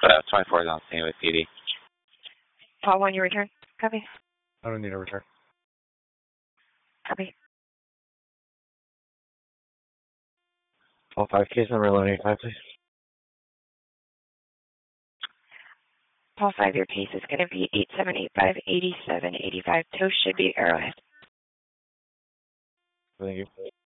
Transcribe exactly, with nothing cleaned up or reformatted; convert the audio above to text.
Uh, twenty-four is on scene with P D. Paul one, you return. Copy. I don't need a return. Copy. Paul five, case number eleven eighty-five, please. Paul five, your case is going to be eight seven eight five, eight seven eight five. Toast should be Arrowhead. Thank you.